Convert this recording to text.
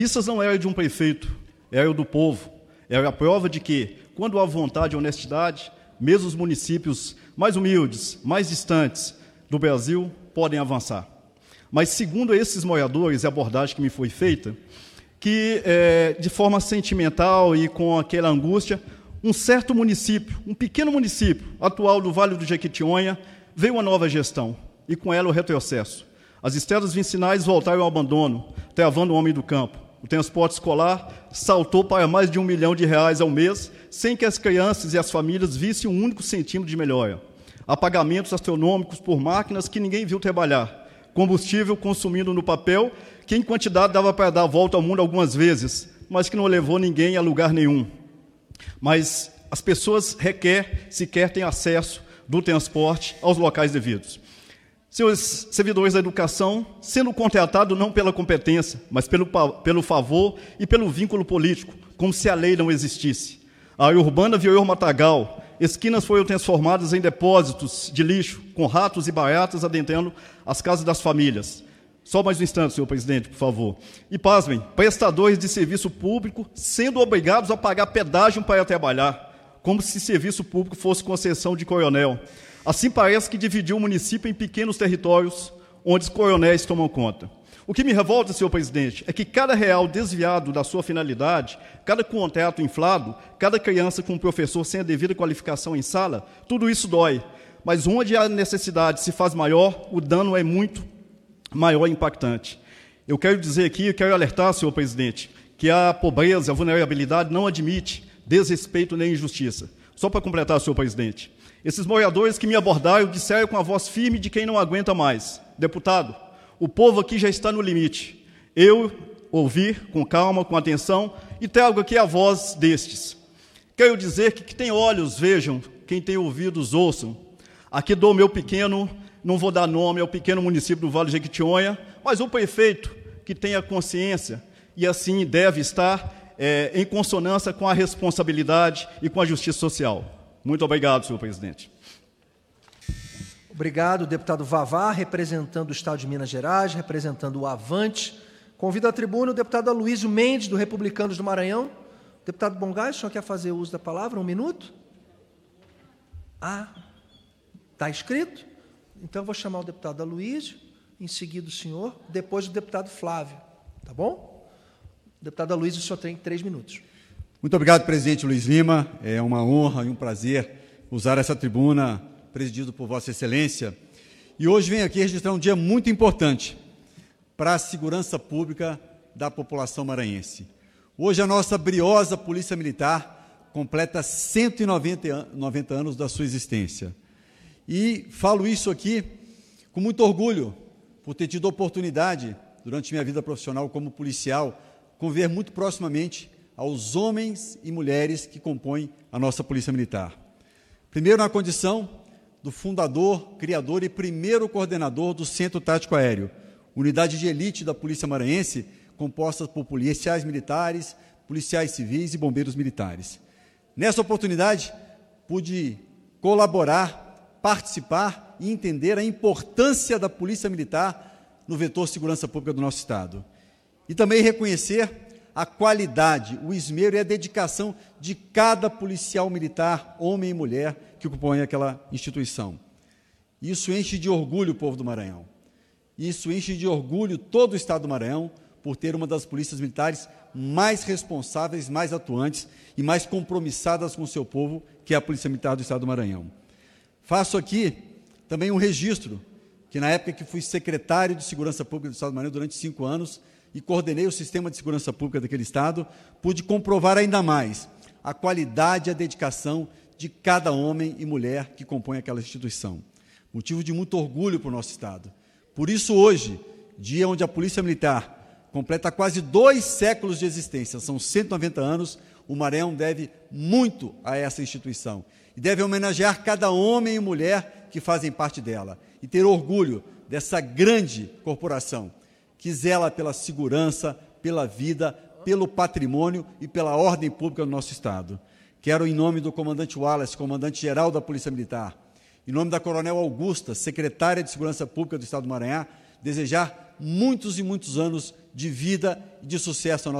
Isso não era de um prefeito, era do povo. Era a prova de que, quando há vontade e honestidade, mesmo os municípios mais humildes, mais distantes do Brasil, podem avançar. Mas, segundo esses moradores, a abordagem que me foi feita, que, de forma sentimental e com aquela angústia, um certo município, um pequeno município, atual do Vale do Jequitinhonha, veio uma nova gestão, e com ela o retrocesso. As estradas vicinais voltaram ao abandono, travando o homem do campo. O transporte escolar saltou para mais de R$1 milhão ao mês, sem que as crianças e as famílias vissem um único centímetro de melhora. Há pagamentos astronômicos por máquinas que ninguém viu trabalhar. Combustível consumido no papel, que em quantidade dava para dar a volta ao mundo algumas vezes, mas que não levou ninguém a lugar nenhum. Mas as pessoas sequer têm acesso do transporte aos locais devidos. Seus servidores da educação, sendo contratados não pela competência, mas pelo favor e pelo vínculo político, como se a lei não existisse. A área urbana virou matagal, esquinas foram transformadas em depósitos de lixo, com ratos e baratas adentrando as casas das famílias. Só mais um instante, senhor presidente, por favor. E, pasmem, prestadores de serviço público sendo obrigados a pagar pedágio para trabalhar, como se serviço público fosse concessão de coronel. Assim parece que dividiu o município em pequenos territórios, onde os coronéis tomam conta. O que me revolta, senhor presidente, é que cada real desviado da sua finalidade, cada contrato inflado, cada criança com um professor sem a devida qualificação em sala, tudo isso dói. Mas onde a necessidade se faz maior, o dano é muito maior e impactante. Eu quero dizer aqui, eu quero alertar, senhor presidente, que a pobreza, a vulnerabilidade não admite desrespeito nem injustiça. Só para completar, senhor presidente, esses moradores que me abordaram disseram com a voz firme de quem não aguenta mais: deputado, o povo aqui já está no limite. Eu ouvi com calma, com atenção, e trago aqui a voz destes. Quero dizer que quem tem olhos vejam, quem tem ouvidos ouçam. Aqui dou meu pequeno, não vou dar nome ao pequeno município do Vale do Jequitinhonha, mas o prefeito que tenha consciência e assim deve estar em consonância com a responsabilidade e com a justiça social. Muito obrigado, senhor presidente. Obrigado, deputado Vavá, representando o Estado de Minas Gerais, representando o Avante. Convido à tribuna o deputado Aloysio Mendes, do Republicanos do Maranhão. Deputado Bongás, o senhor quer fazer uso da palavra? 1 minuto? Está escrito? Então, eu vou chamar o deputado Aloysio, em seguida o senhor, depois o deputado Flávio. Tá bom? Deputado Aloysio, o senhor tem 3 minutos. Muito obrigado, presidente Luiz Lima. É uma honra e um prazer usar essa tribuna presidido por Vossa Excelência. E hoje venho aqui registrar um dia muito importante para a segurança pública da população maranhense. Hoje a nossa briosa Polícia Militar completa 190 anos da sua existência. E falo isso aqui com muito orgulho, por ter tido a oportunidade, durante minha vida profissional como policial, conviver muito proximamente aos homens e mulheres que compõem a nossa Polícia Militar. Primeiro, na condição do fundador, criador e primeiro coordenador do Centro Tático Aéreo, unidade de elite da Polícia Maranhense, composta por policiais militares, policiais civis e bombeiros militares. Nessa oportunidade, pude colaborar, participar e entender a importância da Polícia Militar no vetor segurança pública do nosso Estado. E também reconhecer a qualidade, o esmero e a dedicação de cada policial militar, homem e mulher, que compõe aquela instituição. Isso enche de orgulho o povo do Maranhão. Isso enche de orgulho todo o Estado do Maranhão por ter uma das polícias militares mais responsáveis, mais atuantes e mais compromissadas com o seu povo, que é a Polícia Militar do Estado do Maranhão. Faço aqui também um registro, que na época que fui secretário de Segurança Pública do Estado do Maranhão durante 5 anos, e coordenei o sistema de segurança pública daquele Estado, pude comprovar ainda mais a qualidade e a dedicação de cada homem e mulher que compõe aquela instituição. Motivo de muito orgulho para o nosso Estado. Por isso, hoje, dia onde a Polícia Militar completa quase 2 séculos de existência, são 190 anos, o Maranhão deve muito a essa instituição. E deve homenagear cada homem e mulher que fazem parte dela. E ter orgulho dessa grande corporação, que zela pela segurança, pela vida, pelo patrimônio e pela ordem pública do nosso Estado. Quero, em nome do comandante Wallace, comandante-geral da Polícia Militar, em nome da coronel Augusta, secretária de Segurança Pública do Estado do Maranhão, desejar muitos e muitos anos de vida e de sucesso ao nosso